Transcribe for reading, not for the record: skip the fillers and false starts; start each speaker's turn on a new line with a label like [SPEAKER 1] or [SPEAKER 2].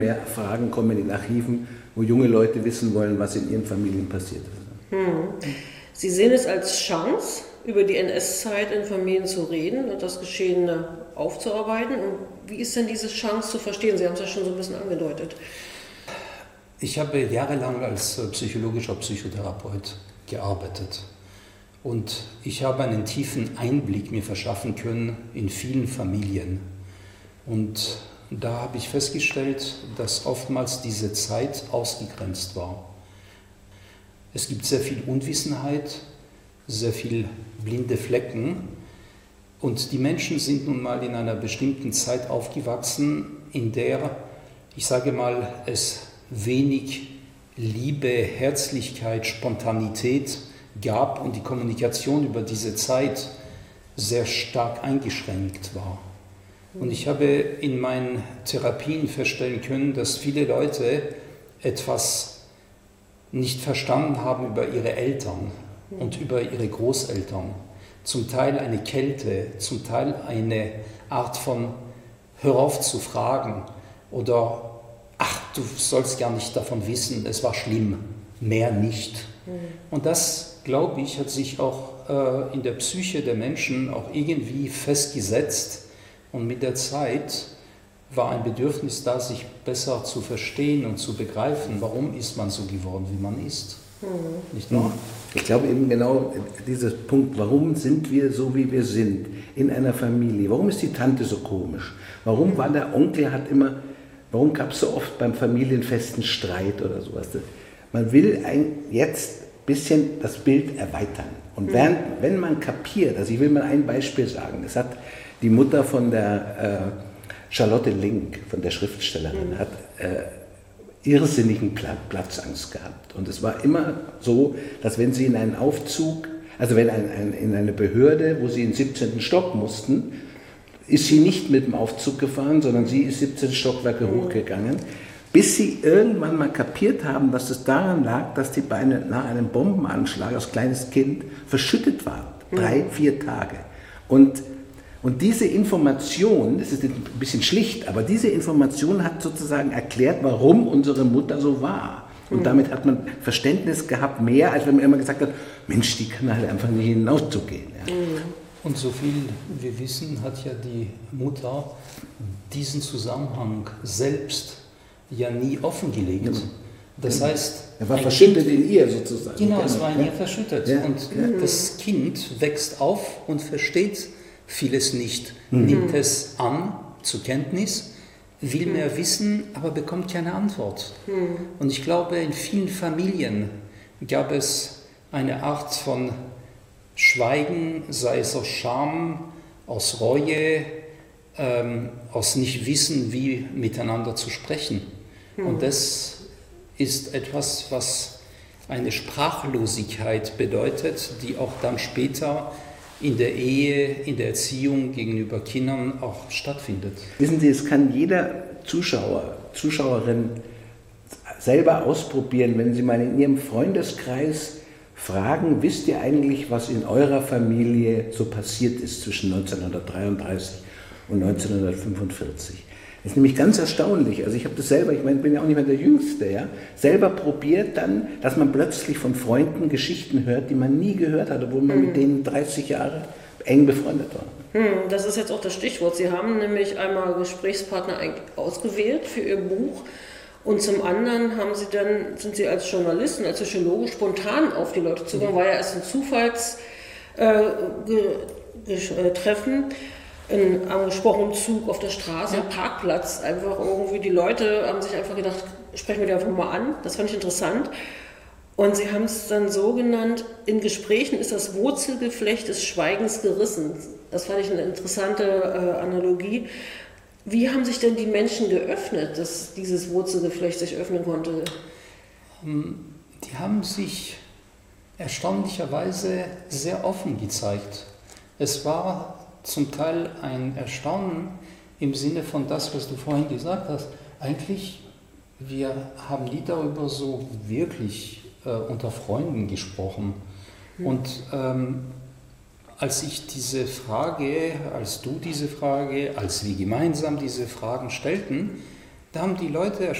[SPEAKER 1] Mehr Fragen kommen in den Archiven, wo junge Leute wissen wollen, was in ihren Familien passiert ist.
[SPEAKER 2] Sie sehen es als Chance, über die NS-Zeit in Familien zu reden und das Geschehene aufzuarbeiten. Und wie ist denn diese Chance zu verstehen? Sie haben es ja schon so ein bisschen angedeutet.
[SPEAKER 3] Ich habe jahrelang als psychologischer Psychotherapeut gearbeitet und ich habe einen tiefen Einblick mir verschaffen können in vielen Familien. Und da habe ich festgestellt, dass oftmals diese Zeit ausgegrenzt war. Es gibt sehr viel Unwissenheit, sehr viel blinde Flecken und die Menschen sind nun mal in einer bestimmten Zeit aufgewachsen, in der, ich sage mal, es wenig Liebe, Herzlichkeit, Spontanität gab und die Kommunikation über diese Zeit sehr stark eingeschränkt war. Und ich habe in meinen Therapien feststellen können, dass viele Leute etwas nicht verstanden haben über ihre Eltern und über ihre Großeltern. Zum Teil eine Kälte, zum Teil eine Art von Hör auf zu fragen oder ach, du sollst gar nicht davon wissen, es war schlimm, mehr nicht. Und das, glaube ich, hat sich auch in der Psyche der Menschen auch irgendwie festgesetzt. Und mit der Zeit war ein Bedürfnis da, sich besser zu verstehen und zu begreifen, warum ist man so geworden, wie man ist. Nicht wahr?
[SPEAKER 1] Ich glaube eben genau dieser Punkt, warum sind wir so, wie wir sind, in einer Familie? Warum ist die Tante so komisch? Warum war der Onkel, warum gab es so oft beim Familienfesten Streit oder sowas? Man will jetzt ein bisschen das Bild erweitern. Und wenn man kapiert, also ich will mal ein Beispiel sagen, es hat die Mutter von der Charlotte Link, von der Schriftstellerin, hat irrsinnigen Platzangst gehabt. Und es war immer so, dass wenn sie in einen Aufzug, also wenn in eine Behörde, wo sie in den 17. Stock mussten, ist sie nicht mit dem Aufzug gefahren, sondern sie ist 17 Stockwerke hochgegangen, bis sie irgendwann mal kapiert haben, dass es daran lag, dass die Beine nach einem Bombenanschlag als kleines Kind verschüttet waren. 3-4 Tage. Und diese Information, das ist ein bisschen schlicht, aber diese Information hat sozusagen erklärt, warum unsere Mutter so war. Und damit hat man Verständnis gehabt, mehr, als wenn man immer gesagt hat, Mensch, die kann halt einfach nicht in ein Auto gehen. Ja.
[SPEAKER 3] Und so viel wir wissen, hat ja die Mutter diesen Zusammenhang selbst ja nie offengelegt. Ja. Das heißt,
[SPEAKER 1] er war verschüttet in ihr sozusagen.
[SPEAKER 3] Genau, es war in ihr verschüttet. Ja. Und das Kind wächst auf und versteht vieles nicht, nimmt es an zur Kenntnis, will mehr wissen, aber bekommt keine Antwort. Und ich glaube, in vielen Familien gab es eine Art von Schweigen, sei es aus Scham, aus Reue, aus Nichtwissen, wie miteinander zu sprechen. Und das ist etwas, was eine Sprachlosigkeit bedeutet, die auch dann später in der Ehe, in der Erziehung gegenüber Kindern auch stattfindet.
[SPEAKER 1] Wissen Sie, es kann jeder Zuschauer, Zuschauerin selber ausprobieren, wenn Sie mal in Ihrem Freundeskreis fragen, wisst ihr eigentlich, was in eurer Familie so passiert ist zwischen 1933 und 1945? Das ist nämlich ganz erstaunlich. Also ich habe das selber, ich bin ja auch nicht mehr der Jüngste, ja, selber probiert dann, dass man plötzlich von Freunden Geschichten hört, die man nie gehört hat, obwohl man mit denen 30 Jahre eng befreundet war.
[SPEAKER 2] Das ist jetzt auch das Stichwort. Sie haben nämlich einmal Gesprächspartner ausgewählt für Ihr Buch und zum anderen sind Sie als Journalistin, als Psychologe spontan auf die Leute zugegangen, war ja erst ein Zufallstreffen. In einem gesprochenen Zug auf der Straße, Parkplatz, einfach irgendwie, die Leute haben sich einfach gedacht, sprechen wir die einfach mal an, das fand ich interessant. Und sie haben es dann so genannt, in Gesprächen ist das Wurzelgeflecht des Schweigens gerissen. Das fand ich eine interessante Analogie. Wie haben sich denn die Menschen geöffnet, dass dieses Wurzelgeflecht sich öffnen konnte?
[SPEAKER 3] Die haben sich erstaunlicherweise sehr offen gezeigt. Es war zum Teil ein Erstaunen im Sinne von das, was du vorhin gesagt hast. Eigentlich, wir haben nie darüber so wirklich unter Freunden gesprochen. Und als ich diese Frage, als du diese Frage, als wir gemeinsam diese Fragen stellten, Da haben die Leute